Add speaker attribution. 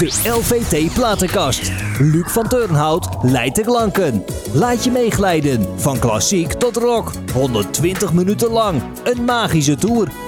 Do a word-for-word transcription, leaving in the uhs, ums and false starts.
Speaker 1: De L V T Platenkast. Luc van Turnhout leidt de klanken. Laat je meeglijden van klassiek tot rock. honderdtwintig minuten lang. Een magische tour